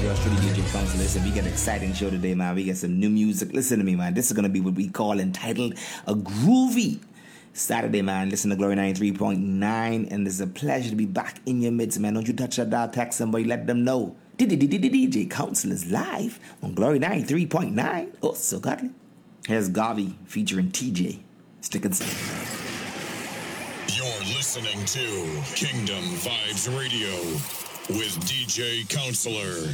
yours truly, DJ Council. Listen, we got an exciting show today, man. We got some new music. Listen to me, man. This is going to be what we call entitled a groovy Saturday, man. Listen to Glory 93.9, and it's a pleasure to be back in your midst, man. Don't you touch that dial, text somebody, let them know. DJ Council is live on Glory 93.9. Oh, so godly. Here's Garvey featuring TJ. Stick and stay. You're listening to Kingdom Vibes Radio with DJ Counselor.